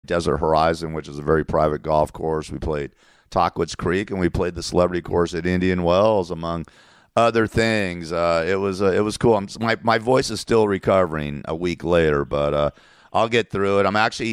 Desert Horizon, which is a very private golf course. We played Tockwitz Creek, and we played the celebrity course at Indian Wells, among other things. It was cool. My voice is still recovering a week later, but I'll get through it.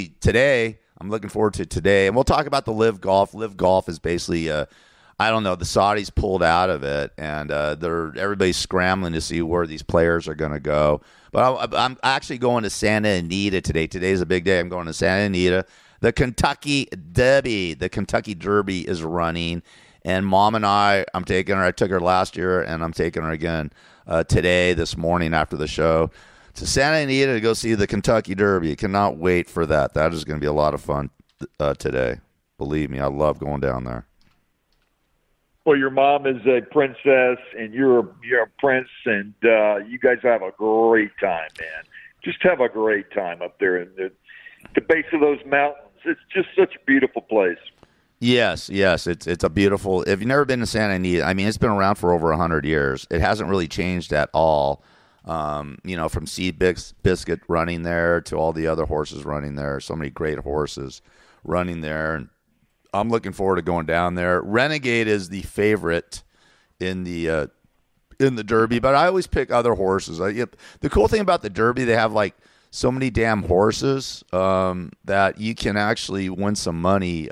I'm looking forward to today, and we'll talk about the Live Golf. Live Golf is basically, I don't know, the Saudis pulled out of it, and everybody's scrambling to see where these players are going to go. But I'm actually going to Santa Anita today. Today's a big day. I'm going to Santa Anita. The Kentucky Derby. The Kentucky Derby is running, and Mom and I'm taking her. I took her last year, and I'm taking her again today, this morning after the show, to Santa Anita to go see the Kentucky Derby. Cannot wait for that. That is going to be a lot of fun today. Believe me, I love going down there. Well, your mom is a princess, and you're a prince, and you guys have a great time, man. Just have a great time up there in the base of those mountains. It's just such a beautiful place. Yes, it's a beautiful. If you've never been to Santa Anita, I mean, it's been around for over 100 years. It hasn't really changed at all. From Seed Biscuit running there to all the other horses running there. So many great horses running there, and I'm looking forward to going down there. Renegade is the favorite in the Derby, but I always pick other horses. The cool thing about the Derby, they have like so many damn horses that you can actually win some money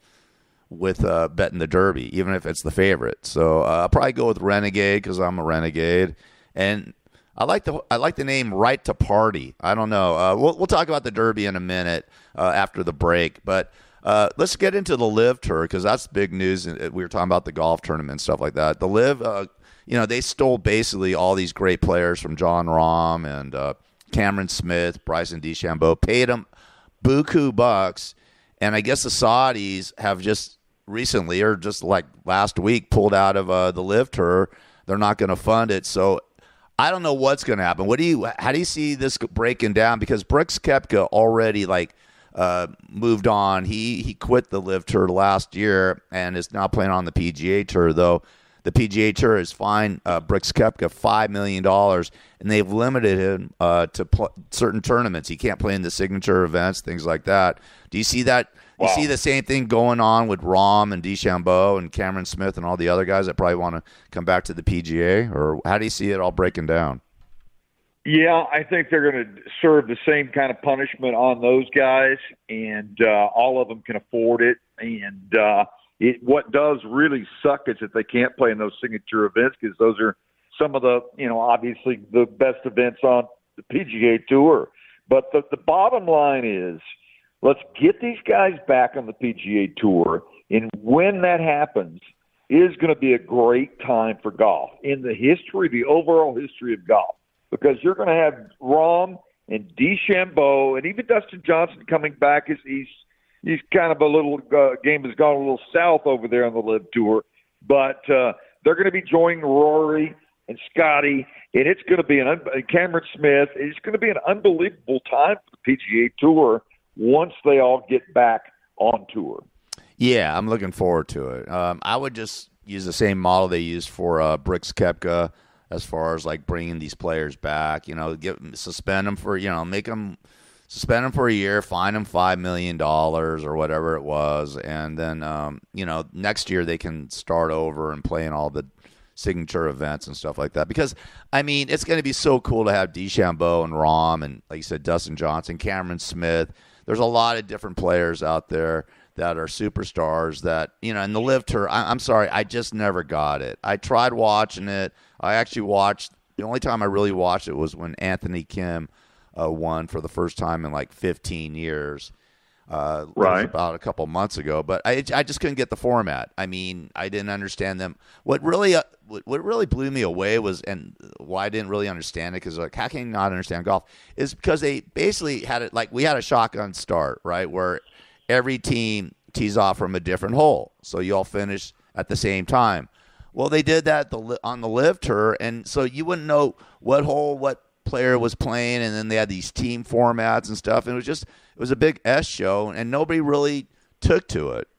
with betting the Derby, even if it's the favorite. So I'll probably go with Renegade because I'm a Renegade, and I like the name Right to Party. I don't know. We'll talk about the Derby in a minute after the break, but let's get into the Live Tour because that's big news. We were talking about the golf tournament and stuff like that. The Live, they stole basically all these great players from John Rahm and Cameron Smith, Bryson DeChambeau, paid them buku bucks, and I guess the Saudis have just recently, or just like last week, pulled out of the Live Tour. They're not going to fund it, so I don't know what's going to happen. How do you see this breaking down? Because Brooks Koepka already moved on. He quit the Live Tour last year and is now playing on the PGA Tour, though the PGA Tour has fined Brooks Koepka $5 million, and they've limited him to certain tournaments. He can't play in the signature events, things like that. Do you see that? Wow. You see the same thing going on with Rahm and DeChambeau and Cameron Smith and all the other guys that probably want to come back to the PGA? Or how do you see it all breaking down? Yeah, I think they're going to serve the same kind of punishment on those guys, and all of them can afford it. And what does really suck is that they can't play in those signature events because those are some of the, obviously the best events on the PGA Tour. But the bottom line is, let's get these guys back on the PGA Tour, and when that happens, it is going to be a great time for golf in the overall history of golf, because you're going to have Rahm and DeChambeau and even Dustin Johnson coming back. He's kind of a little game has gone a little south over there on the Live Tour, but they're going to be joining Rory and Scotty, and it's going to be Cameron Smith. It's going to be an unbelievable time for the PGA Tour once they all get back on tour. Yeah, I'm looking forward to it. I would just use the same model they used for Brooks Koepka as far as like bringing these players back. Suspend them for suspend them for a year, fine them $5 million or whatever it was, and then next year they can start over and play in all the signature events and stuff like that. Because it's going to be so cool to have DeChambeau and Rahm and, like you said, Dustin Johnson, Cameron Smith. There's a lot of different players out there that are superstars that, in the Live Tour, I'm sorry, I just never got it. I tried watching it. I actually watched, the only time I really watched it was when Anthony Kim won for the first time in like 15 years. Right. About a couple months ago, but I just couldn't get the format. I didn't understand them. What really blew me away was, and why I didn't really understand it, because how can you not understand golf, is because they basically had it like we had a shotgun start, right, where every team tees off from a different hole, so you all finish at the same time. Well, they did that on the Live Tour, and so you wouldn't know what hole what player was playing, and then they had these team formats and stuff, and it was a big S show, and nobody really took to it.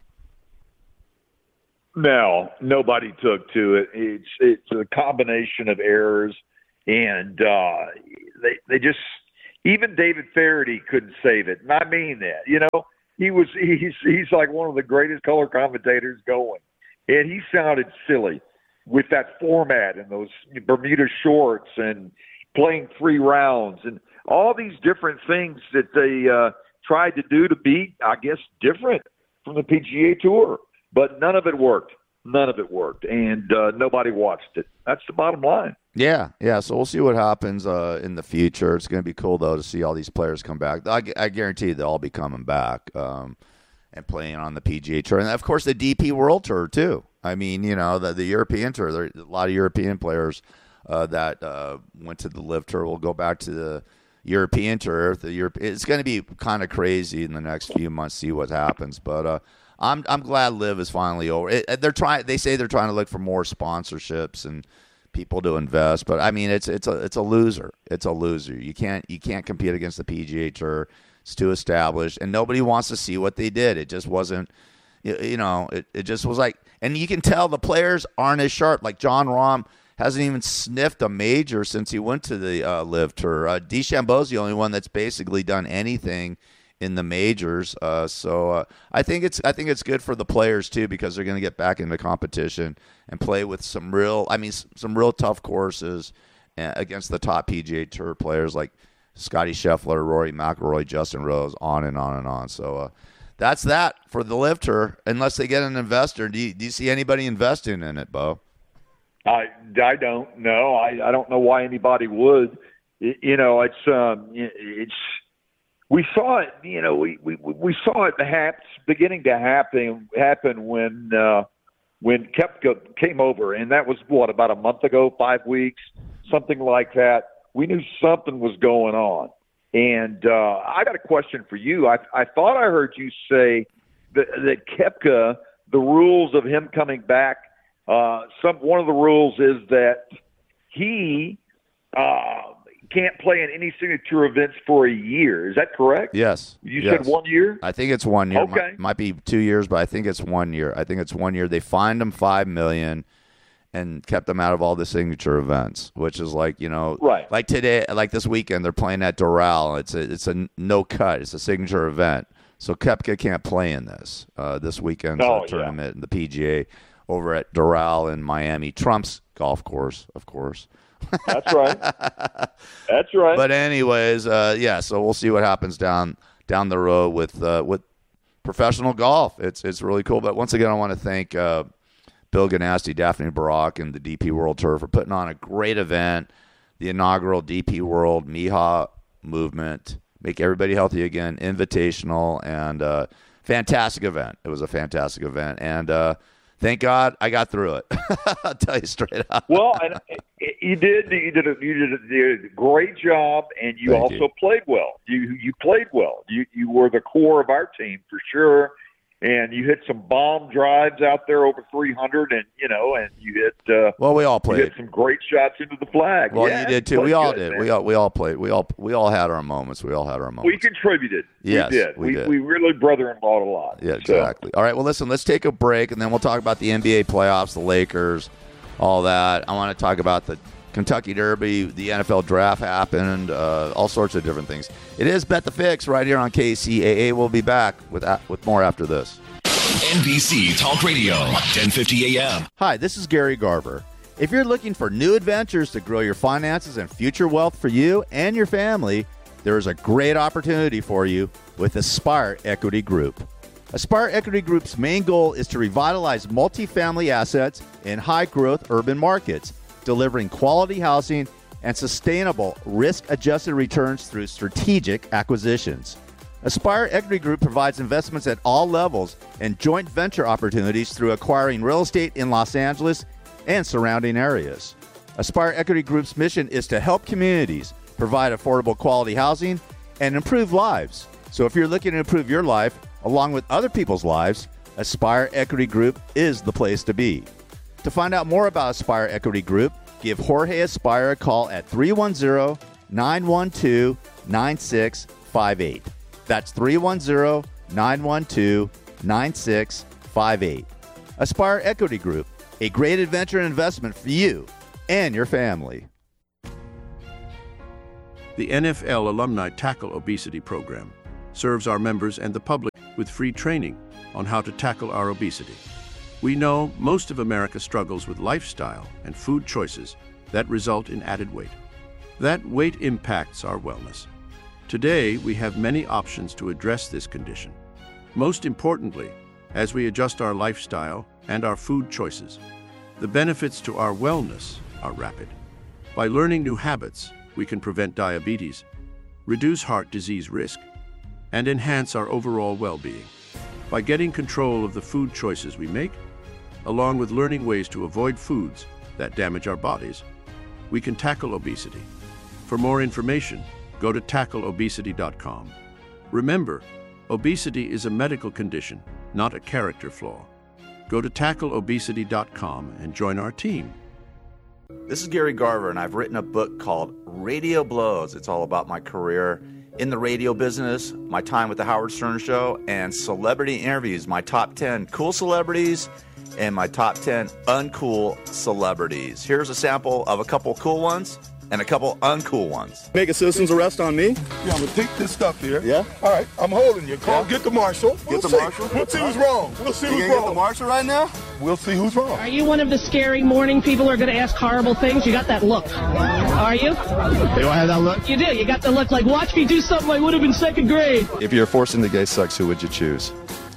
No, nobody took to it. It's a combination of errors, and they just, Even David Faraday couldn't save it, and I mean that. He's like one of the greatest color commentators going, and he sounded silly with that format and those Bermuda shorts and playing 3 rounds and all these different things that they tried to do to be, I guess, different from the PGA Tour. But none of it worked. None of it worked, and nobody watched it. That's the bottom line. Yeah. So we'll see what happens in the future. It's going to be cool, though, to see all these players come back. I guarantee they'll all be coming back and playing on the PGA Tour. And, of course, the DP World Tour, too. I mean, the European Tour, there are a lot of European players that went to the LIV Tour will go back to the European Tour. It's going to be kind of crazy in the next few months, see what happens. But I'm glad LIV is finally over. They say they're trying to look for more sponsorships and people to invest, but I mean it's a loser. It's a loser. You can't compete against the PGA Tour. It's too established, and nobody wants to see what they did. It just wasn't. It just was like, and you can tell the players aren't as sharp. Like Jon Rahm hasn't even sniffed a major since he went to the LIV Tour. DeChambeau's the only one that's basically done anything in the majors. So I think it's good for the players too, because they're going to get back into competition and play with some real tough courses against the top PGA Tour players like Scotty Scheffler, Rory McIlroy, Justin Rose, on and on and on. So that's that for the LIV Tour. Unless they get an investor, do you see anybody investing in it, Bo? I don't know. I don't know why anybody would. It's we saw it. We saw it beginning to happen when Koepka came over, and that was about a month ago, 5 weeks, something like that. We knew something was going on, and I got a question for you. I thought I heard you say that Koepka, the rules of him coming back. One of the rules is that he can't play in any signature events for a year. Is that correct? Yes. You said 1 year? I think it's 1 year. Okay. Might be 2 years, but I think it's 1 year. They fined him $5 million and kept him out of all the signature events, which is like, right. Like today, like this weekend, they're playing at Doral. It's a no cut. It's a signature event. So Koepka can't play in this weekend's tournament in the PGA over at Doral in Miami. Trump's golf course, of course. That's right. That's right. But anyways, so we'll see what happens down the road with professional golf. It's really cool. But once again, I want to thank Bill Ganassi, Daphne Barak, and the DP World Tour for putting on a great event, the inaugural DP World Miha movement, make everybody healthy again, invitational, and fantastic event. It was a fantastic event, and thank God I got through it. I'll tell you straight up. Well, and you did a great job, and you also played well. You played well. You were the core of our team for sure, and you hit some bomb drives out there over 300, and you hit. Well, we all played. You hit some great shots into the flag. Well, yeah, you did too. We all did. Man. We all played. We all had our moments. We contributed. Yes, we did. We did. We really brother-in-law a lot. Yeah, exactly. So. All right. Well, listen. Let's take a break, and then we'll talk about the NBA playoffs, the Lakers, all that. I want to talk about the Kentucky Derby, the NFL draft happened, all sorts of different things. It is Bet the Fix right here on KCAA. We'll be back with more after this. NBC Talk Radio, 1050 AM. Hi, this is Gary Garver. If you're looking for new adventures to grow your finances and future wealth for you and your family, there is a great opportunity for you with Aspire Equity Group. Aspire Equity Group's main goal is to revitalize multifamily assets in high-growth urban markets, delivering quality housing and sustainable risk-adjusted returns through strategic acquisitions. Aspire Equity Group provides investments at all levels and joint venture opportunities through acquiring real estate in Los Angeles and surrounding areas. Aspire Equity Group's mission is to help communities provide affordable quality housing and improve lives. So if you're looking to improve your life along with other people's lives, Aspire Equity Group is the place to be. To find out more about Aspire Equity Group, give Jorge Aspire a call at 310-912-9658. That's 310-912-9658. Aspire Equity Group, a great adventure and investment for you and your family. The NFL Alumni Tackle Obesity Program serves our members and the public with free training on how to tackle our obesity. We know most of America struggles with lifestyle and food choices that result in added weight. That weight impacts our wellness. Today, we have many options to address this condition. Most importantly, as we adjust our lifestyle and our food choices, the benefits to our wellness are rapid. By learning new habits, we can prevent diabetes, reduce heart disease risk, and enhance our overall well-being. By getting control of the food choices we make, along with learning ways to avoid foods that damage our bodies, we can tackle obesity. For more information, go to tackleobesity.com. Remember, obesity is a medical condition, not a character flaw. Go to tackleobesity.com and join our team. This is Gary Garver, and I've written a book called Radio Blows. It's all about my career in the radio business, my time with the Howard Stern Show, and celebrity interviews, my top 10 cool celebrities and my top 10 uncool celebrities. Here's a sample of a couple cool ones and a couple uncool ones. Make a citizen's arrest on me? Yeah, I'm gonna take this stuff here. Yeah? All right, I'm holding you. Call, get the marshal. Get the marshal? We'll see who's wrong. We'll see You who's gonna wrong. get the marshal right now? We'll see who's wrong. Are you one of the scary morning people who are going to ask horrible things? You got that look. Are you? Do I have that look? You do. You got the look like, watch me do something I would have in second grade. If you're forced into gay sex, who would you choose?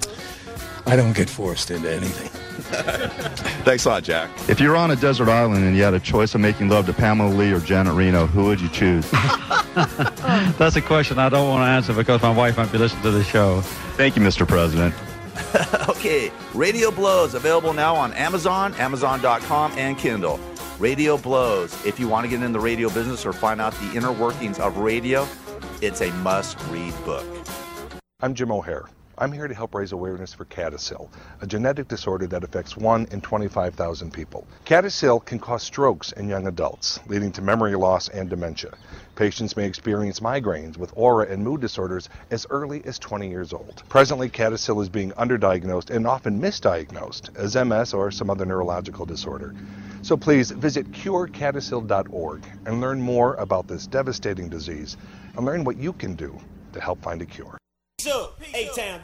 I don't get forced into anything. Thanks a lot, Jack. If you're on a desert island and you had a choice of making love to Pamela Lee or Janet Reno, who would you choose? That's a question I don't want to answer because my wife might be listening to the show. Thank you, Mr. President. Okay, Radio Blows, available now on Amazon, Amazon.com, and Kindle. Radio Blows. If you want to get in the radio business or find out the inner workings of radio, it's a must-read book. I'm Jim O'Hare. I'm here to help raise awareness for CADASIL, a genetic disorder that affects 1 in 25,000 people. CADASIL can cause strokes in young adults, leading to memory loss and dementia. Patients may experience migraines with aura and mood disorders as early as 20 years old. Presently, CADASIL is being underdiagnosed and often misdiagnosed as MS or some other neurological disorder. So please visit curecadasil.org and learn more about this devastating disease and learn what you can do to help find a cure. A-Town.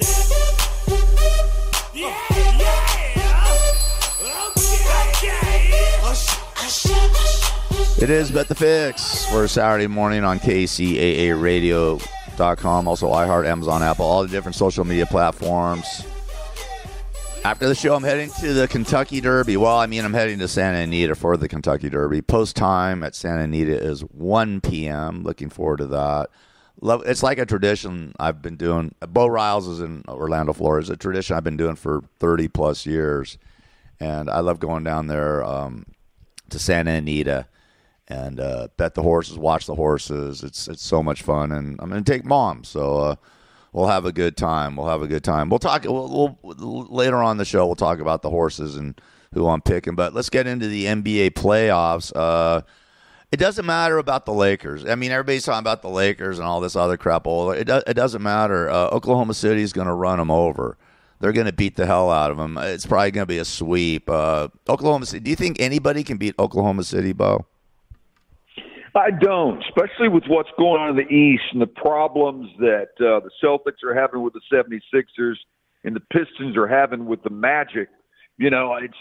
It is Bet the Fix for Saturday morning on KCAAradio.com, also iHeart, Amazon, Apple, all the different social media platforms. After the show, I'm heading to the Kentucky Derby. Well, I'm heading to Santa Anita for the Kentucky Derby. Post time at Santa Anita is 1 p.m. Looking forward to that. It's like a tradition I've been doing. Bo Riles is in Orlando, Florida. It's a tradition I've been doing for 30-plus years. And I love going down there to Santa Anita and bet the horses, watch the horses. It's so much fun. And I'm going to take Mom, so we'll have a good time. We'll talk we'll later on in the show. We'll talk about the horses and who I'm picking. But let's get into the NBA playoffs. It doesn't matter about the Lakers. Everybody's talking about the Lakers and all this other crap. It doesn't matter. Oklahoma City is going to run them over. They're going to beat the hell out of them. It's probably going to be a sweep. Oklahoma City. Do you think anybody can beat Oklahoma City, Bo? I don't, especially with what's going on in the East and the problems that the Celtics are having with the 76ers and the Pistons are having with the Magic. It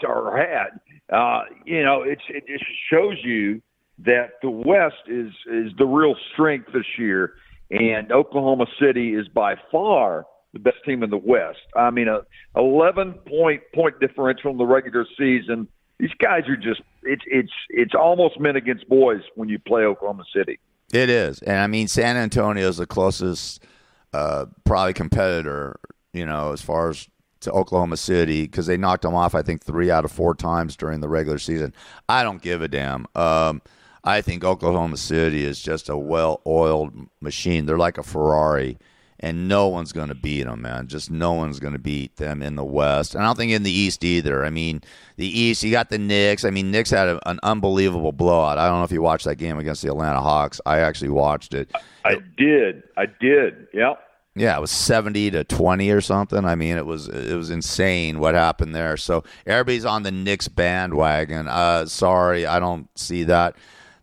just shows you that the West is the real strength this year, and Oklahoma City is by far the best team in the West. 11-point differential in the regular season. These guys are just it's almost men against boys when you play Oklahoma City. It is, and San Antonio is the closest probably competitor, as far as to Oklahoma City, because they knocked them off, I think, 3 out of 4 times during the regular season. I don't give a damn. I think Oklahoma City is just a well-oiled machine. They're like a Ferrari, and no one's going to beat them, man. Just no one's going to beat them in the West. And I don't think in the East either. The East, you got the Knicks. Knicks had an unbelievable blowout. I don't know if you watched that game against the Atlanta Hawks. I actually watched it. I did. Yep. Yeah, it was 70-20 or something. It was insane what happened there. So everybody's on the Knicks bandwagon. Sorry, I don't see that.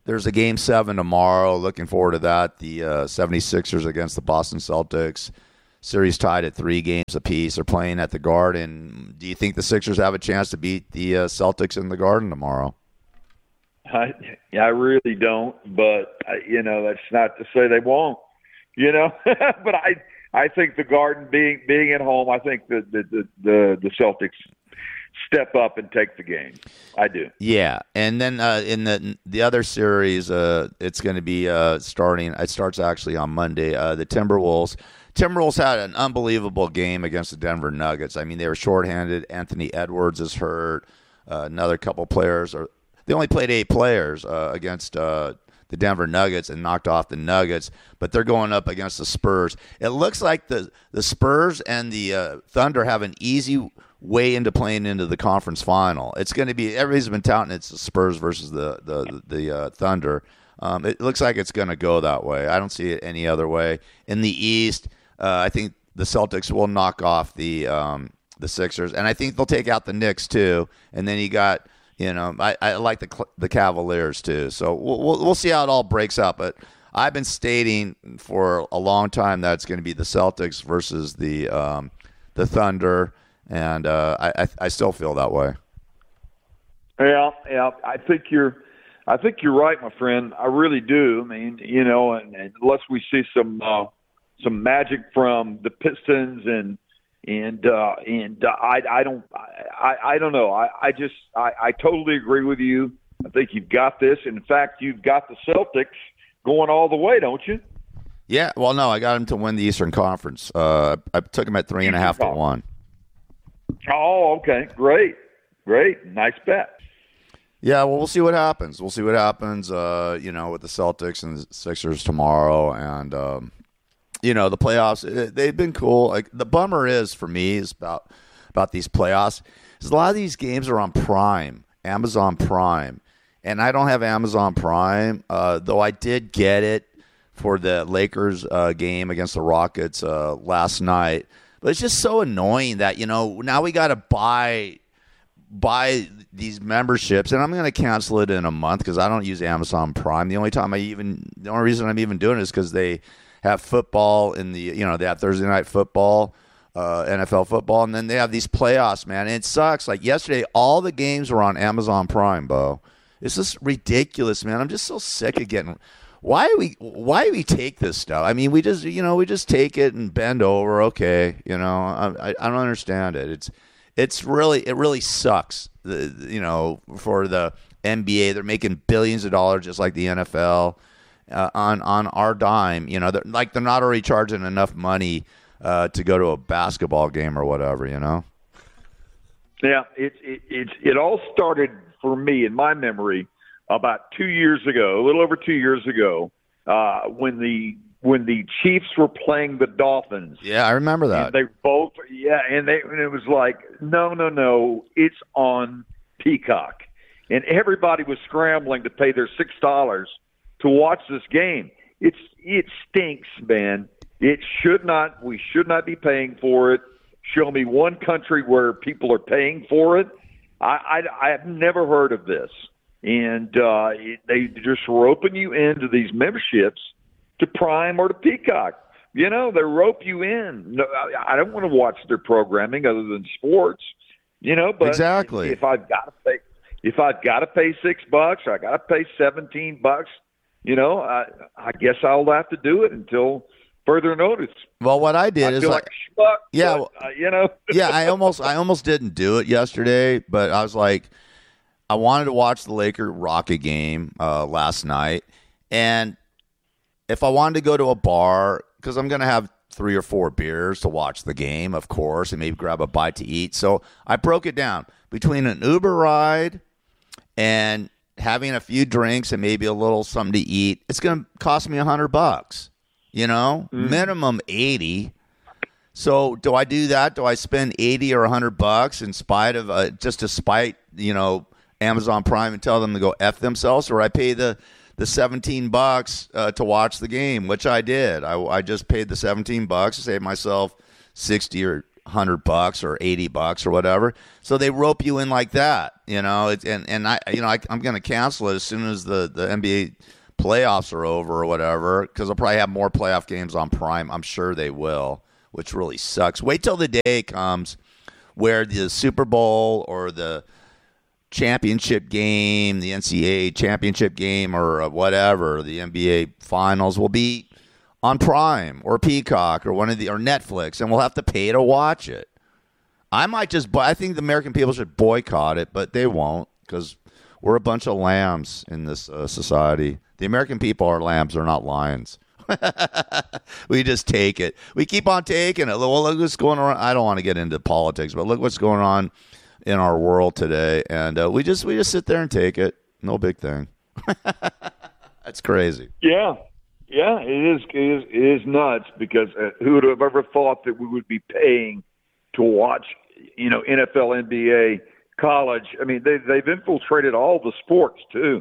there's a Game 7 tomorrow. Looking forward to that. The 76ers against the Boston Celtics. Series tied at 3 games apiece. They're playing at the Garden. Do you think the Sixers have a chance to beat the Celtics in the Garden tomorrow? I really don't, but that's not to say they won't. But I think the Garden being at home, I think the Celtics step up and take the game. I do. Yeah, and then in the other series, it's going to be starting. It starts actually on Monday. The Timberwolves had an unbelievable game against the Denver Nuggets. I mean, they were shorthanded. Anthony Edwards is hurt. Another couple players they only played 8 players against the Denver Nuggets and knocked off the Nuggets, but they're going up against the Spurs. It looks like the Spurs and the Thunder have an easy way into playing into the conference final. It's going to be, everybody's been touting it's the Spurs versus the Thunder. It looks like it's going to go that way. I don't see it any other way. In the East, I think the Celtics will knock off the Sixers, and I think they'll take out the Knicks too. And then you got, I like the Cavaliers too. So we'll see how it all breaks out. But I've been stating for a long time that it's going to be the Celtics versus the Thunder, and I still feel that way. Yeah, I think you're right, my friend. I really do. I mean, and unless we see some magic from the Pistons and I don't know. I totally agree with you. I think you've got this. In fact, you've got the Celtics going all the way, don't you? Yeah. Well, no, I got them to win the Eastern Conference. I took them at 3.5 to 1. Oh, okay. Great. Nice bet. Yeah, well, we'll see what happens. With the Celtics and the Sixers tomorrow, and the playoffs. They've been cool. Like, the bummer is for me is about these playoffs is a lot of these games are on Prime, Amazon Prime, and I don't have Amazon Prime, though I did get it for the Lakers game against the Rockets last night. But it's just so annoying that now we got to buy these memberships, and I'm going to cancel it in a month because I don't use Amazon Prime. The only reason I'm even doing it is because they have football in the they have Thursday night football, NFL football, and then they have these playoffs, man. And it sucks. Like yesterday, all the games were on Amazon Prime, Bo. It's just ridiculous, man. I'm just so sick of getting. Why do we take this stuff? I mean, we just take it and bend over. Okay, I don't understand it. It really sucks. For the NBA, they're making billions of dollars just like the NFL on our dime. They're not already charging enough money to go to a basketball game or whatever. Yeah, it all started for me in my memory about 2 years ago, a little over 2 years ago, when the Chiefs were playing the Dolphins. Yeah, I remember that. And they both, and it was like, no, it's on Peacock, and everybody was scrambling to pay their $6 to watch this game. It stinks, man. We should not be paying for it. Show me one country where people are paying for it. I have never heard of this. And they just roping you into these memberships to Prime or to Peacock. They rope you in. No, I don't want to watch their programming other than sports. But exactly. If I've got to pay $6 or I got to pay $17, I guess I'll have to do it until further notice. Well, what I did I feel like a schmuck. Yeah, but, yeah. I almost didn't do it yesterday, but I was like, I wanted to watch the Laker Rocket game last night, and if I wanted to go to a bar, because I'm going to have 3 or 4 beers to watch the game, of course, and maybe grab a bite to eat. So I broke it down between an Uber ride and having a few drinks and maybe a little something to eat. It's going to cost me $100, minimum 80. So do I do that? Do I spend 80 or $100 in spite of just to spite, Amazon Prime and tell them to go F themselves, or I pay the $17 to watch the game, which I did. I just paid the $17 to save myself $60 or $100 or $80 or whatever. So they rope you in like that, and I'm going to cancel it as soon as the NBA playoffs are over or whatever, because they'll probably have more playoff games on Prime. I'm sure they will, which really sucks. Wait till the day comes where the Super Bowl or the championship game, the NCAA championship game or whatever, the NBA finals will be on Prime or Peacock or or Netflix, and we'll have to pay to watch it. I think the American people should boycott it, but they won't, because we're a bunch of lambs in this society. The American people are lambs; they're not lions. We just take it. We keep on taking it. Well, look what's going on. I don't want to get into politics, but look what's going on in our world today, and we just sit there and take it. No big thing. That's crazy. Yeah. Yeah, it is nuts, because who would have ever thought that we would be paying to watch, NFL, NBA, college? I mean, they've infiltrated all the sports too.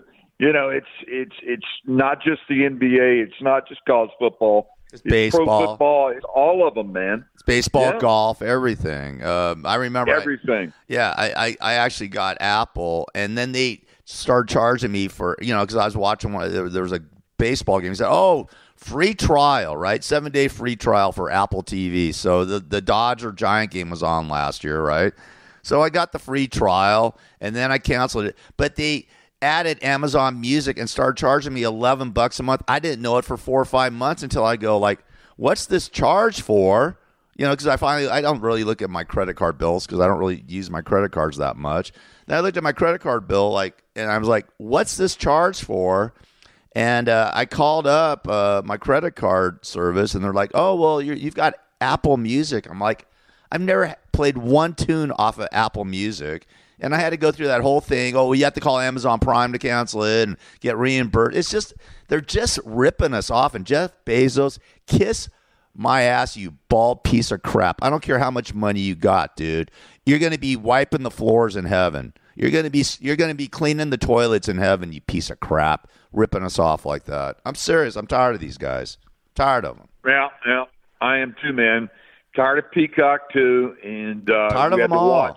It's not just the NBA, it's not just college football, it's baseball, pro football, it's all of them, man. It's baseball, golf, everything. I remember everything. I actually got Apple, and then they started charging me for because I was watching there was a baseball game. He said, free trial, right? 7-day free trial for Apple TV. So the Dodger Giant game was on last year, right? So I got the free trial, and then I canceled it. But they added Amazon Music and started charging me $11 a month. I didn't know it for 4 or 5 months until I go, like, what's this charge for? Because I don't really look at my credit card bills, because I don't really use my credit cards that much. Then I looked at my credit card bill, and I was like, what's this charge for? And I called up my credit card service, and they're like, oh, well, you've got Apple Music. I'm like, I've never played one tune off of Apple Music. And I had to go through that whole thing. Oh, well, you have to call Amazon Prime to cancel it and get reimbursed. It's just, they're just ripping us off. And Jeff Bezos, kiss my ass, you bald piece of crap. I don't care how much money you got, dude. You're going to be wiping the floors in heaven. You're going to be cleaning the toilets in heaven, you piece of crap, ripping us off like that. I'm serious. I'm tired of these guys. Tired of them. Yeah, I am too, man. Tired of Peacock too, and tired of them all.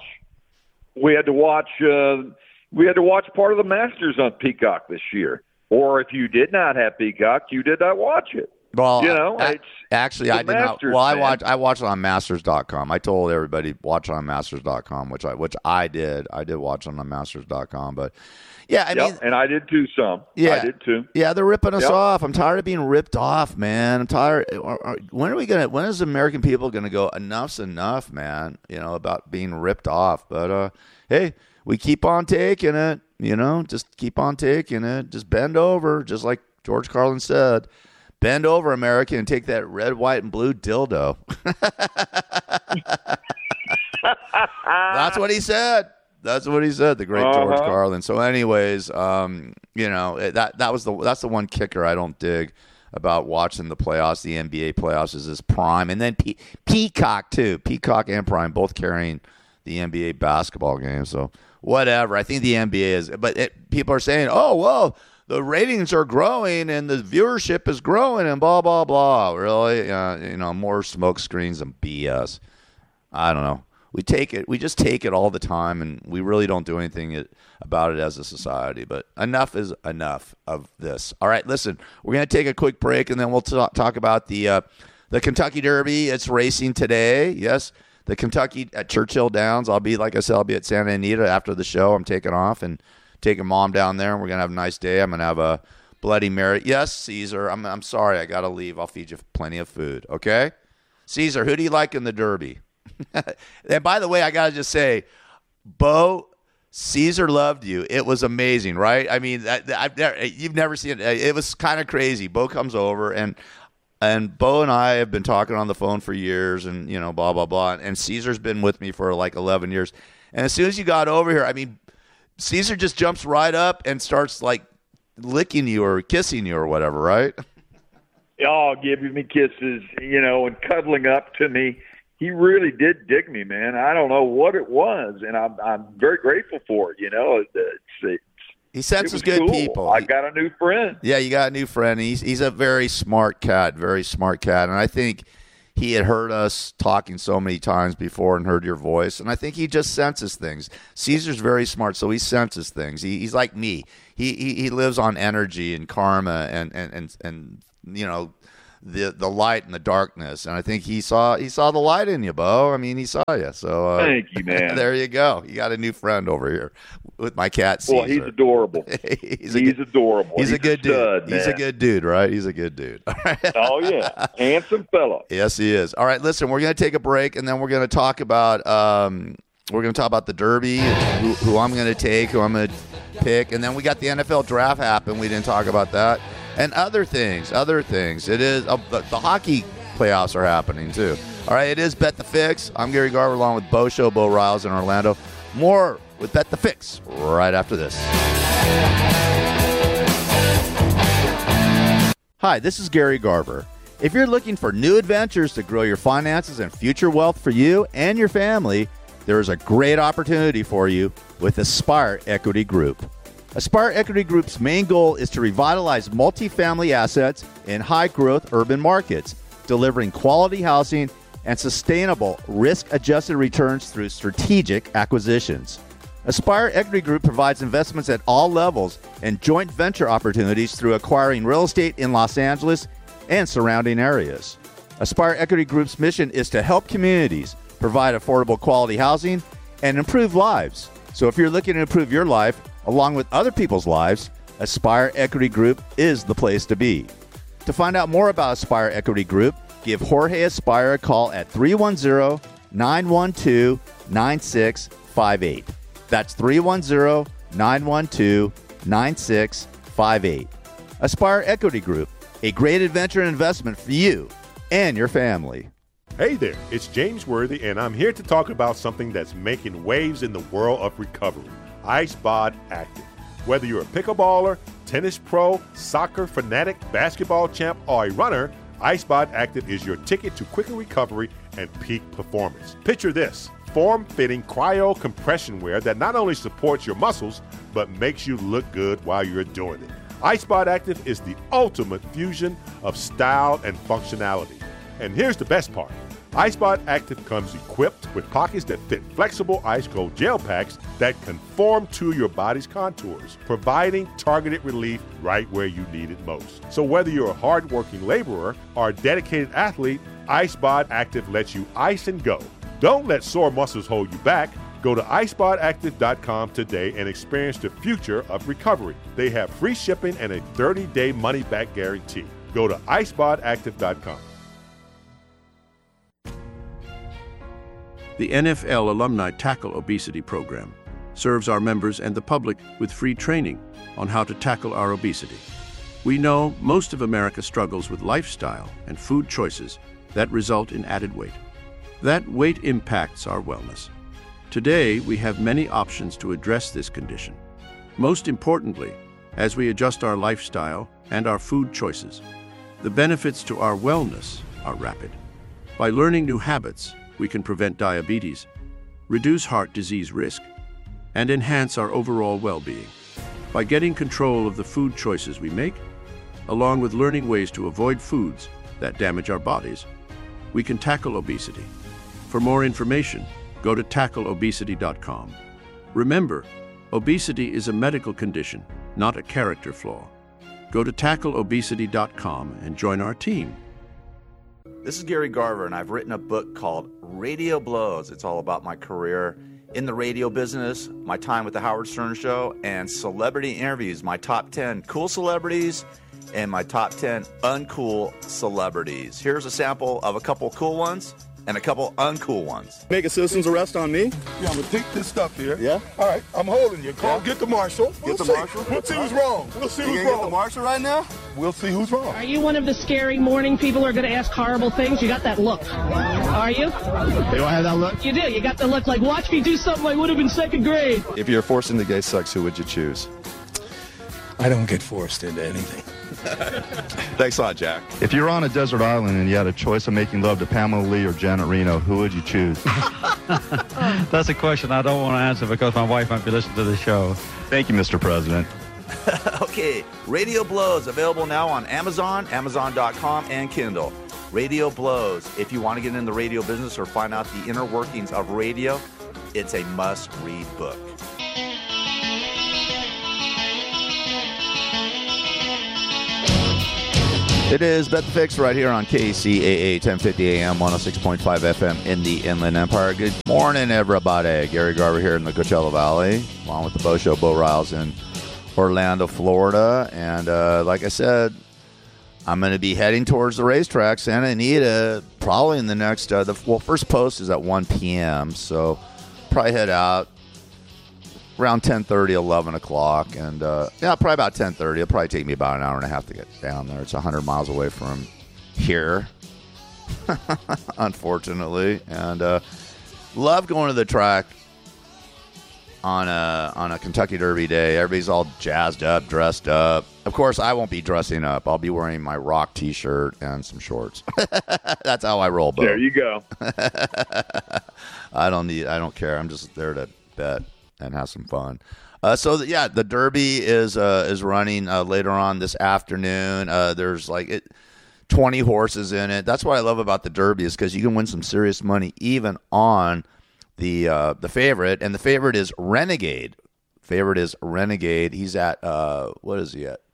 We had to watch part of the Masters on Peacock this year. Or if you did not have Peacock, you did not watch it. Well, it's actually, I did not. Well, I watched it on Masters.com. I told everybody watch it on Masters.com, which I did. I did watch it on Masters.com, but yeah, I mean, and I did too. Yeah, I did too. Yeah, they're ripping us off. I'm tired of being ripped off, man. I'm tired. When is the American people gonna go? Enough's enough, man. About being ripped off. But hey, we keep on taking it. Just keep on taking it. Just bend over, just like George Carlin said. Bend over, America, and take that red, white, and blue dildo. That's what he said. The great George Carlin. So, anyways, that's the one kicker I don't dig about watching the playoffs, the NBA playoffs, is this Prime, and then Peacock too. Peacock and Prime both carrying the NBA basketball game. So, whatever. I think the NBA is, but people are saying, oh well, the ratings are growing and the viewership is growing and blah, blah, blah. Really? More smoke screens and BS. I don't know. We just take it all the time, and we really don't do anything about it as a society. But enough is enough of this. All right, listen, we're going to take a quick break, and then we'll talk about the Kentucky Derby. It's racing today. Yes, the Kentucky at Churchill Downs. I'll be at Santa Anita after the show. I'm taking off and taking Mom down there, and we're going to have a nice day. I'm going to have a Bloody Mary. Yes, Caesar, I'm sorry. I got to leave. I'll feed you plenty of food, okay? Caesar, who do you like in the Derby? And by the way, I got to just say, Bo, Caesar loved you. It was amazing, right? I mean, you've never seen it. It was kind of crazy. Bo comes over, and Bo and I have been talking on the phone for years, and, blah, blah, blah. And Caesar's been with me for 11 years. And as soon as you got over here, I mean, Caesar just jumps right up and starts licking you or kissing you or whatever, right? Oh, giving me kisses, and cuddling up to me. He really did dig me, man. I don't know what it was, and I'm very grateful for it. He senses good people. I got a new friend. Yeah, you got a new friend. He's a very smart cat, and I think he had heard us talking so many times before and heard your voice, and I think he just senses things. Caesar's very smart, so he senses things. He's like me. He lives on energy and karma and you know, the light and the darkness, and I think he saw the light in you, Bo. I mean, he saw you. So thank you, man. There you go. You got a new friend over here with my cat Caesar. Well, he's adorable. he's adorable. He's a good dude. Stud, he's a good dude, right? He's a good dude. Oh yeah, handsome fella. Yes, he is. All right, listen, we're going to take a break, and then we're going to talk about the Derby, who I'm going to take, who I'm going to pick, and then we got the NFL draft happen. We didn't talk about that. And other things. It is the hockey playoffs are happening too. All right, it is Bet the Fix. I'm Gary Garver along with Bo Show, Bo Riles in Orlando. More with Bet the Fix right after this. Hi, this is Gary Garver. If you're looking for new adventures to grow your finances and future wealth for you and your family, there is a great opportunity for you with Aspire Equity Group. Aspire Equity Group's main goal is to revitalize multifamily assets in high-growth urban markets, delivering quality housing and sustainable risk-adjusted returns through strategic acquisitions. Aspire Equity Group provides investments at all levels and joint venture opportunities through acquiring real estate in Los Angeles and surrounding areas. Aspire Equity Group's mission is to help communities provide affordable quality housing and improve lives. So if you're looking to improve your life, along with other people's lives, Aspire Equity Group is the place to be. To find out more about Aspire Equity Group, give Jorge Aspire a call at 310-912-9658. That's 310-912-9658. Aspire Equity Group, a great adventure and investment for you and your family. Hey there, it's James Worthy, and I'm here to talk about something that's making waves in the world of recovery. IceBod Active. Whether you're a pickleballer, tennis pro, soccer fanatic, basketball champ, or a runner, IceBod Active is your ticket to quicker recovery and peak performance. Picture this: form-fitting cryo compression wear that not only supports your muscles, but makes you look good while you're doing it. IceBod Active is the ultimate fusion of style and functionality. And here's the best part. IceBod Active comes equipped with pockets that fit flexible ice cold gel packs that conform to your body's contours, providing targeted relief right where you need it most. So whether you're a hard-working laborer or a dedicated athlete, IceBod Active lets you ice and go. Don't let sore muscles hold you back. Go to icebodactive.com today and experience the future of recovery. They have free shipping and a 30-day money-back guarantee. Go to icebodactive.com. The NFL Alumni Tackle Obesity Program serves our members and the public with free training on how to tackle our obesity. We know most of America struggles with lifestyle and food choices that result in added weight. That weight impacts our wellness. Today, we have many options to address this condition. Most importantly, as we adjust our lifestyle and our food choices, the benefits to our wellness are rapid. By learning new habits, we can prevent diabetes, reduce heart disease risk, and enhance our overall well-being. By getting control of the food choices we make, along with learning ways to avoid foods that damage our bodies, we can tackle obesity. For more information, go to tackleobesity.com. Remember, obesity is a medical condition, not a character flaw. Go to tackleobesity.com and join our team. This is Gary Garver, and I've written a book called Radio Blows. It's all about my career in the radio business, my time with the Howard Stern Show, and celebrity interviews, my top 10 cool celebrities and my top 10 uncool celebrities. Here's a sample of a couple cool ones and a couple uncool ones. Make a citizen's arrest on me? Yeah, I'm gonna take this stuff here. Yeah? All right, I'm holding you. Call, get the marshal. Get the marshal? We'll see who's wrong. We'll see who's wrong. Get the marshal right now? We'll see who's wrong. Are you one of the scary morning people who are going to ask horrible things? You got that look. Are you? Do I have that look? You do. You got the look like, watch me do something I would have in second grade. If you're forced into gay sex, who would you choose? I don't get forced into anything. Thanks a lot, Jack. If you were on a desert island and you had a choice of making love to Pamela Lee or Janet Reno, who would you choose? That's a question I don't want to answer because my wife might be listening to the show. Thank you, Mr. President. Okay, Radio Blows, available now on Amazon, Amazon.com, and Kindle. Radio Blows. If you want to get in the radio business or find out the inner workings of radio, it's a must-read book. It is Bet the Fix right here on KCAA 1050 AM, 106.5 FM in the Inland Empire. Good morning, everybody. Gary Garver here in the Coachella Valley, along with the Bo Show, Bo Riles in Orlando, Florida. And like I said, I'm going to be heading towards the racetrack, Santa Anita, probably in the next, first post is at 1 p.m., so probably head out around 10:30, 11 o'clock, and probably about 10:30. It'll probably take me about an hour and a half to get down there. It's 100 miles away from here, unfortunately, and love going to the track on a Kentucky Derby day. Everybody's all jazzed up, dressed up. Of course, I won't be dressing up. I'll be wearing my Rock T-shirt and some shorts. That's how I roll, Bo. There you go. I don't care. I'm just there to bet and have some fun. The Derby is running later on this afternoon. There's 20 horses in it. That's what I love about the Derby is because you can win some serious money even on the favorite, and the favorite is Renegade. He's at what is he at?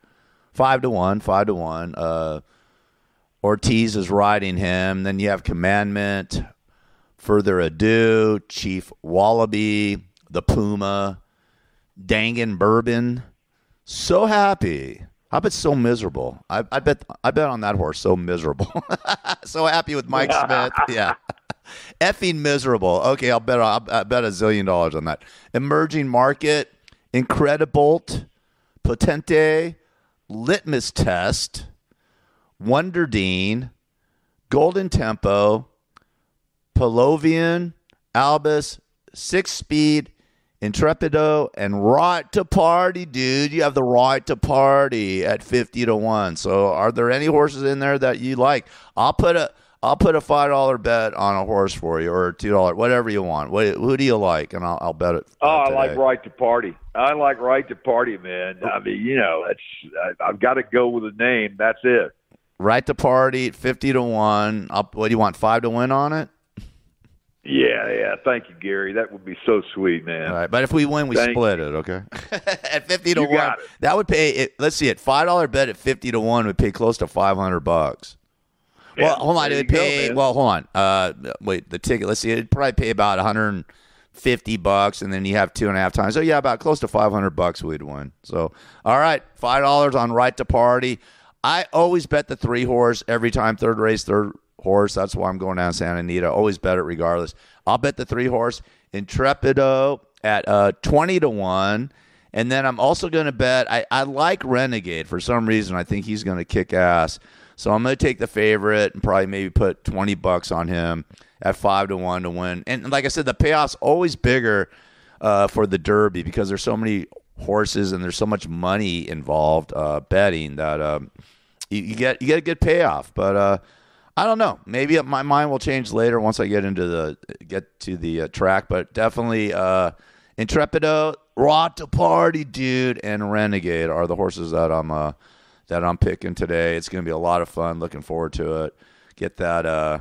5-1. Ortiz is riding him. Then you have Commandment, Further Ado, Chief Wallaby, the Puma, Dangan Bourbon. So happy. I bet so miserable. I bet on that horse. So miserable. So happy with Mike Smith. Yeah. Effing miserable. Okay, I'll bet $1 zillion on that. Emerging Market, Incredibolt, Potente, Litmus Test, Wonder Dean, Golden Tempo, Palovian, Albus, Six Speed, Intrepido, and Right to Party, dude. You have the Right to Party at 50-1. So are there any horses in there that you like? I'll put a $5 bet on a horse for you, or $2, whatever you want. Who do you like? And I'll bet it. I like Right to Party. I like Right to Party, man. I mean, I've got to go with a name. That's it. Right to Party, 50-1. What do you want? 5 to win on it? Yeah. Thank you, Gary. That would be so sweet, man. All right, but if we win, we split it, okay? At 50-1, that would pay. Let's see, at $5 bet at 50-1 would pay close to $500. Yeah, well, hold on. It would pay. Well, hold on. Wait, the ticket. Let's see. It'd probably pay about $150, and then you have 2.5 times. So yeah, about close to $500 we'd win. So all right, $5 on Right to Party. I always bet the 3 horse every time. Third race, third horse. That's why I'm going down Santa Anita. Always bet it regardless. I'll bet the 3 horse Intrepido at 20-1. And then I'm also going to bet, I like Renegade for some reason. I think he's going to kick ass. So I'm going to take the favorite and probably maybe put $20 on him at 5-1 to win. And like I said, the payoff's always bigger for the Derby because there's so many horses and there's so much money involved betting that you get a good payoff. But I don't know. Maybe my mind will change later once I get to the track. But definitely Intrepido, Right to Party, dude, and Renegade are the horses that I'm picking today. It's going to be a lot of fun. Looking forward to it. Get that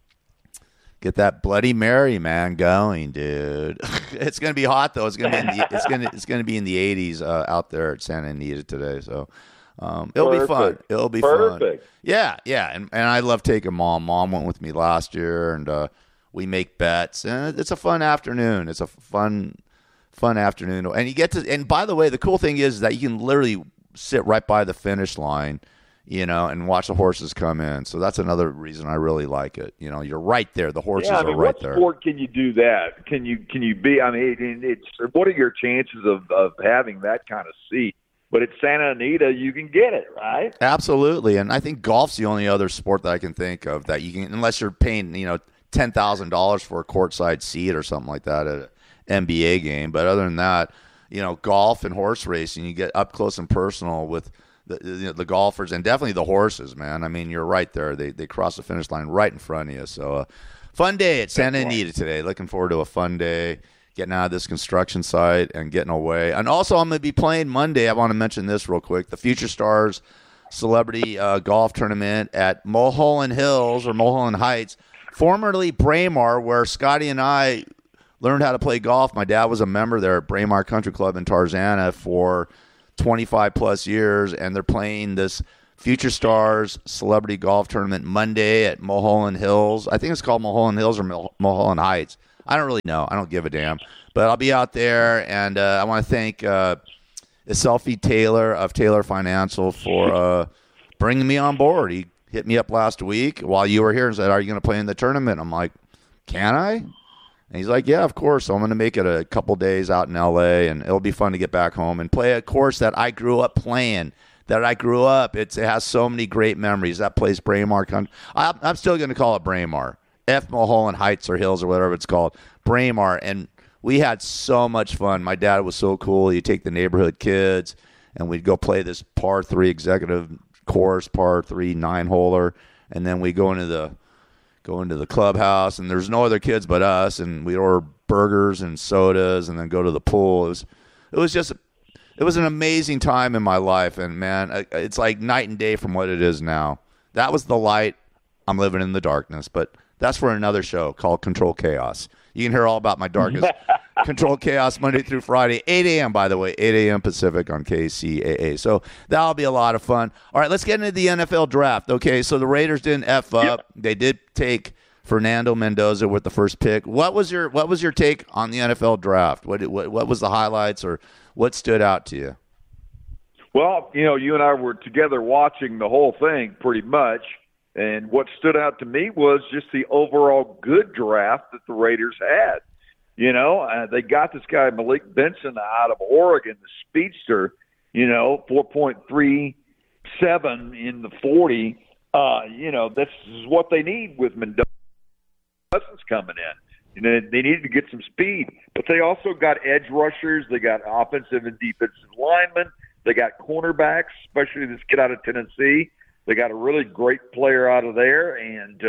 Bloody Mary, man, going, dude. It's going to be hot though. It's going to be in the 80s out there at Santa Anita today. So it'll be fun. It'll be Perfect. fun. Yeah. And I love taking Mom. Mom went with me last year, and we make bets, and it's a fun afternoon. It's a fun afternoon, and you get to. And by the way, the cool thing is that you can literally sit right by the finish line, and watch the horses come in. So that's another reason I really like it. You're right there. The horses are right there. What sport can you do that? Can you be? I mean, what are your chances of having that kind of seat? But at Santa Anita, you can get it, right? Absolutely. And I think golf's the only other sport that I can think of that you can, unless you're paying, $10,000 for a courtside seat or something like that at an NBA game. But other than that, golf and horse racing, you get up close and personal with the golfers and definitely the horses, man. I mean, you're right there. They cross the finish line right in front of you. So fun day at Santa Anita today. Looking forward to a fun day. Getting out of this construction site and getting away. And also, I'm going to be playing Monday. I want to mention this real quick. The Future Stars celebrity golf tournament at Mulholland Hills or Mulholland Heights, formerly Braemar, where Scotty and I learned how to play golf. My dad was a member there at Braemar Country Club in Tarzana for 25 plus years, and they're playing this Future Stars Celebrity Golf Tournament Monday at Mulholland Hills. I think it's called Mulholland Hills or Mulholland Heights. I don't really know. I don't give a damn. But I'll be out there, and I want to thank Selfie Taylor of Taylor Financial for bringing me on board. He hit me up last week while you were here and said, "Are you going to play in the tournament?" I'm like, "Can I?" And he's like, "Yeah, of course." So I'm going to make it a couple days out in L.A., and it'll be fun to get back home and play a course that I grew up playing. It has so many great memories. That place, Braemar Country. I'm still going to call it Braemar. Mulholland Heights or Hills or whatever it's called. Braemar. And we had so much fun. My dad was so cool. He'd take the neighborhood kids, and we'd go play this par 3 executive course, par 3 9-holer, and then we go into the clubhouse, and there's no other kids but us, and we'd order burgers and sodas, and then go to the pool. It was an amazing time in my life, and man, it's like night and day from what it is now. That was the light. I'm living in the darkness, but that's for another show called Control Chaos. You can hear all about my darkness. Control Chaos Monday through Friday, 8 a.m., by the way, 8 a.m. Pacific on KCAA. So that'll be a lot of fun. All right, let's get into the NFL draft. Okay, so the Raiders didn't F up. Yep. They did take Fernando Mendoza with the first pick. What was your take on the NFL draft? What was the highlights, or what stood out to you? Well, you and I were together watching the whole thing pretty much, and what stood out to me was just the overall good draft that the Raiders had. They got this guy, Malik Benson, out of Oregon, the speedster, 4.37 in the 40. This is what they need with Mendoza coming in. They needed to get some speed, but they also got edge rushers. They got offensive and defensive linemen. They got cornerbacks, especially this kid out of Tennessee. They got a really great player out of there. And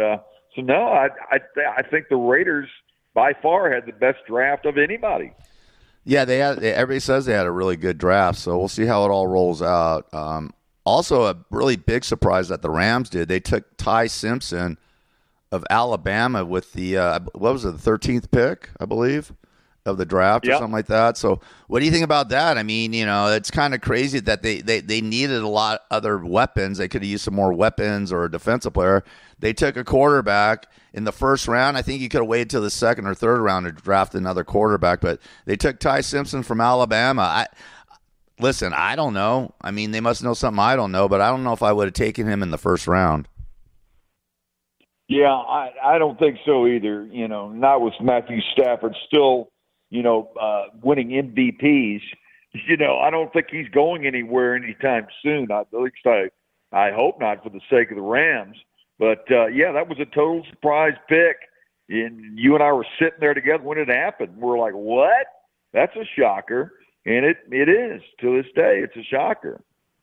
I think the Raiders by far had the best draft of anybody. Yeah, everybody says they had a really good draft, so we'll see how it all rolls out. Also, a really big surprise that the Rams did. They took Ty Simpson of Alabama with the, the 13th pick, I believe, of the draft or something like that. So what do you think about that? I mean, it's kind of crazy that they needed a lot other weapons. They could have used some more weapons or a defensive player. They took a quarterback in the first round. I think you could have waited till the second or third round to draft another quarterback, but they took Ty Simpson from Alabama. Listen, I don't know. I mean, they must know something I don't know, but I don't know if I would have taken him in the first round. Yeah, I don't think so either. Not with Matthew Stafford still, winning MVPs. I don't think he's going anywhere anytime soon. At least I hope not, for the sake of the Rams. But, that was a total surprise pick. And you and I were sitting there together when it happened. We're like, what? That's a shocker. And it is. To this day, it's a shocker.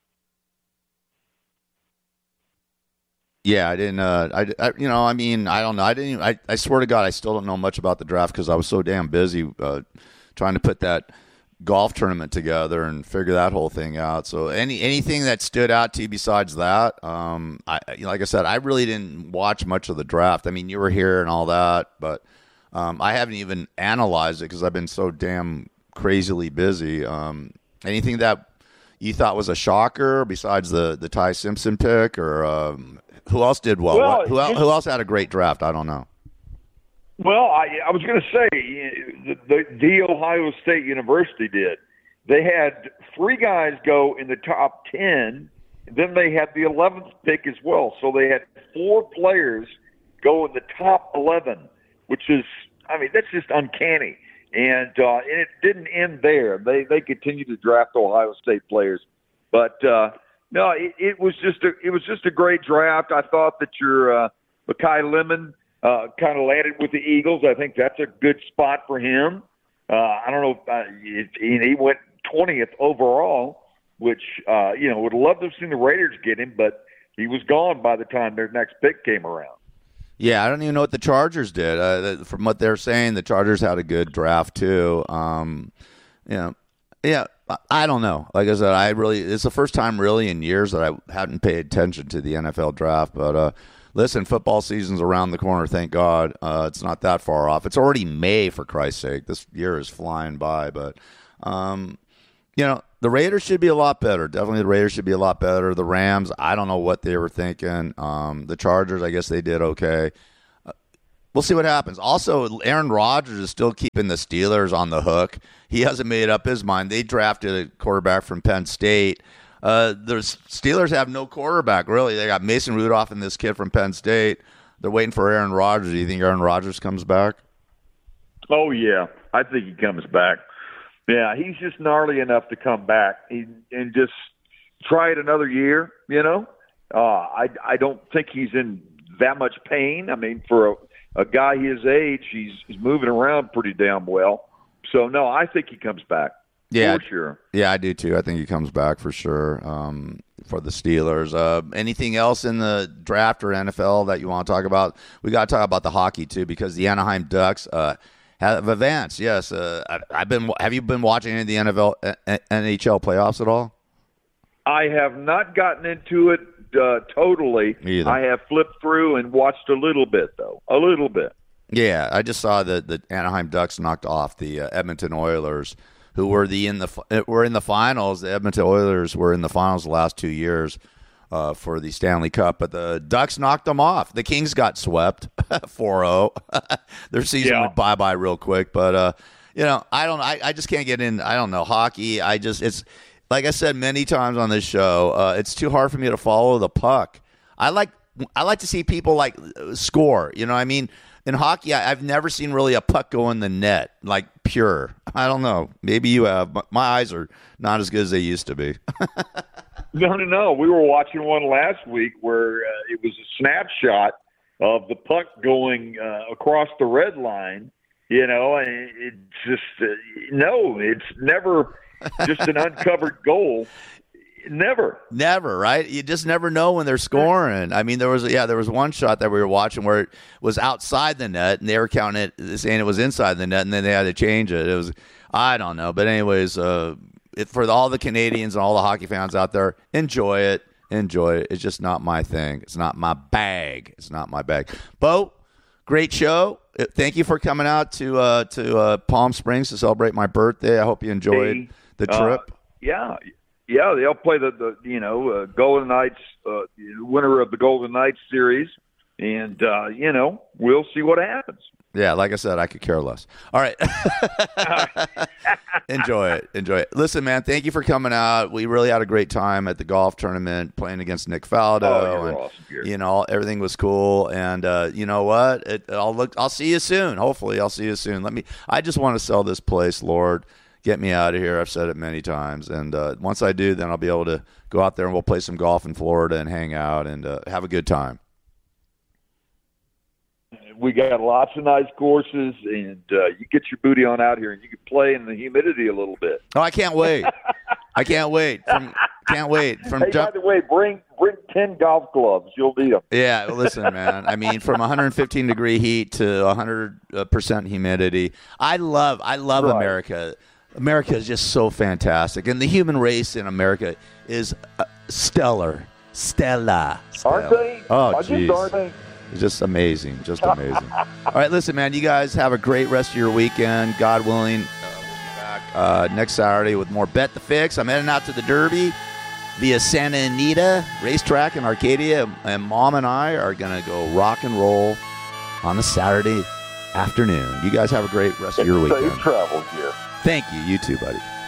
Yeah, I didn't. I don't know. I swear to God, I still don't know much about the draft because I was so damn busy trying to put that golf tournament together and figure that whole thing out. So, anything that stood out to you besides that? Like I said, I really didn't watch much of the draft. I mean, you were here and all that, but I haven't even analyzed it because I've been so damn crazily busy. Anything that you thought was a shocker besides the Ty Simpson pick, or who else did well? Who else had a great draft? I don't know. Well, I was going to say the Ohio State University did. They had 3 guys go in the top 10, and then they had the 11th pick as well. So they had 4 players go in the top 11, which is, that's just uncanny. And it didn't end there. They continued to draft Ohio State players, but no, it was just a great draft. I thought that your Mekhi Lemon kind of landed with the Eagles. I think that's a good spot for him. I don't know if he went 20th overall, which would love to have seen the Raiders get him, but he was gone by the time their next pick came around. Yeah, I don't even know what the Chargers did. From what they're saying, the Chargers had a good draft too. Yeah, I don't know. Like I said, it's the first time really in years that I hadn't paid attention to the NFL draft. But listen, football season's around the corner. Thank God. It's not that far off. It's already May, for Christ's sake. This year is flying by. But the Raiders should be a lot better. Definitely the Raiders should be a lot better. The Rams, I don't know what they were thinking. The Chargers, I guess they did okay. We'll see what happens. Also, Aaron Rodgers is still keeping the Steelers on the hook. He hasn't made up his mind. They drafted a quarterback from Penn State. The Steelers have no quarterback, really. They got Mason Rudolph and this kid from Penn State. They're waiting for Aaron Rodgers. Do you think Aaron Rodgers comes back? Oh, yeah. I think he comes back. Yeah, he's just gnarly enough to come back and just try it another year, I don't think he's in that much pain. I mean, for a guy his age, he's moving around pretty damn well. So, no, I think he comes back. Yeah, for sure. Yeah, I do too. I think he comes back for sure for the Steelers. Anything else in the draft or NFL that you want to talk about? We got to talk about the hockey too, because the Anaheim Ducks have advanced. Yes, have you been watching any of the NHL playoffs at all? I have not gotten into it totally. Me either. I have flipped through and watched a little bit, though. A little bit. Yeah, I just saw that the Anaheim Ducks knocked off the Edmonton Oilers, who were in the finals. The Edmonton Oilers were in the finals the last 2 years for the Stanley Cup, but the Ducks knocked them off. The Kings got swept 4-0. Their season went bye-bye real quick, but I just can't get in. I don't know hockey. It's like I said many times on this show. It's too hard for me to follow the puck. I like to see people score. You know what I mean? In hockey, I've never seen really a puck go in the net, like pure. I don't know. Maybe you have. But my eyes are not as good as they used to be. No. We were watching one last week where it was a snapshot of the puck going across the red line, and it's just, it's never just an uncovered goal. Never, right? You just never know when they're scoring. I mean, there was one shot that we were watching where it was outside the net, and they were counting it, saying it was inside the net, and then they had to change it. It was, I don't know, but anyways, for all the Canadians and all the hockey fans out there, enjoy it. It's just not my thing. It's not my bag. Bo, great show. Thank you for coming out to Palm Springs to celebrate my birthday. I hope you enjoyed the trip. Yeah, they'll play the Golden Knights, winner of the Golden Knights series, and we'll see what happens. Yeah, like I said, I could care less. All right, enjoy it. Listen, man, thank you for coming out. We really had a great time at the golf tournament playing against Nick Faldo. Oh, you're awesome, everything was cool, and you know what? I'll see you soon. Hopefully, I'll see you soon. I just want to sell this place, Lord. Get me out of here. I've said it many times. And once I do, then I'll be able to go out there and we'll play some golf in Florida and hang out and have a good time. We got lots of nice courses, and you get your booty on out here, and you can play in the humidity a little bit. Oh, I can't wait. Can't wait. Hey, by the way, bring 10 golf clubs. You'll need them. Yeah, listen, man. I mean, from 115-degree heat to 100% humidity. I love right. America. America is just so fantastic, and the human race in America is stellar. Aren't they? Oh, jeez. It's just amazing. All right, listen, man, you guys have a great rest of your weekend. God willing, we'll be back next Saturday with more Bet the Fix. I'm heading out to the Derby via Santa Anita Racetrack in Arcadia, and Mom and I are going to go rock and roll on a Saturday afternoon. You guys have a great rest of your weekend. Safe travels here. Thank you. You too, buddy.